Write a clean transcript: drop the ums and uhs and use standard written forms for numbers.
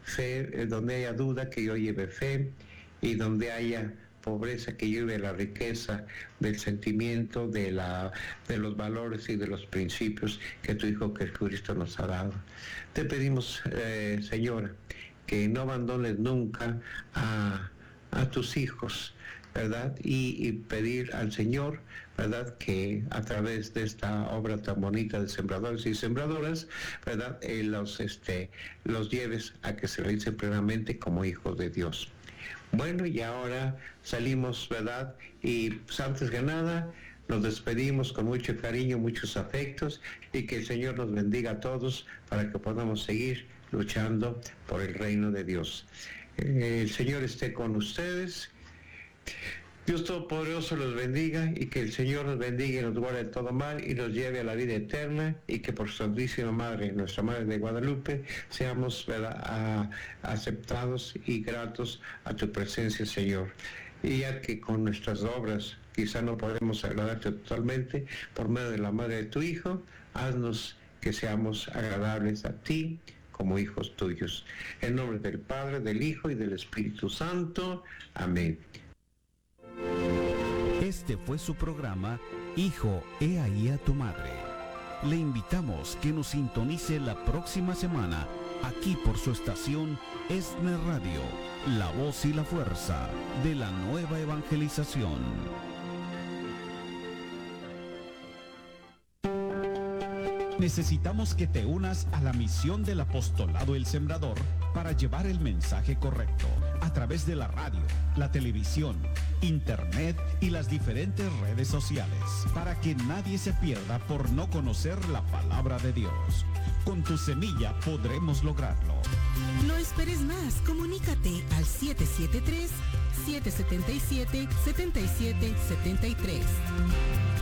fe, donde haya duda, que yo lleve fe, y donde haya pobreza, que lleve la riqueza del sentimiento, de los valores y de los principios que tu Hijo Jesucristo nos ha dado. Te pedimos, Señora, que no abandones nunca a tus hijos, ¿verdad? Y pedir al Señor, ¿verdad?, que a través de esta obra tan bonita de sembradores y sembradoras, ¿verdad?, los lleves a que se realicen plenamente como hijos de Dios. Bueno, y ahora salimos, ¿verdad? Y pues, antes que nada, nos despedimos con mucho cariño, muchos afectos, y que el Señor nos bendiga a todos para que podamos seguir luchando por el reino de Dios. El Señor esté con ustedes. Dios Todopoderoso los bendiga, y que el Señor nos bendiga y nos guarde de todo mal y nos lleve a la vida eterna, y que por su Santísima Madre, nuestra Madre de Guadalupe, seamos, ¿verdad?, aceptados y gratos a tu presencia, Señor. Y ya que con nuestras obras quizá no podemos agradarte totalmente, por medio de la Madre de tu Hijo, haznos que seamos agradables a ti como hijos tuyos. En nombre del Padre, del Hijo y del Espíritu Santo. Amén. Este fue su programa Hijo, he ahí a tu madre. Le invitamos que nos sintonice la próxima semana aquí por su estación ESNE Radio, la voz y la fuerza de la nueva evangelización. Necesitamos que te unas a la misión del apostolado El Sembrador para llevar el mensaje correcto a través de la radio, la televisión, internet y las diferentes redes sociales, para que nadie se pierda por no conocer la palabra de Dios. Con tu semilla podremos lograrlo. No esperes más, comunícate al 773-777-7773.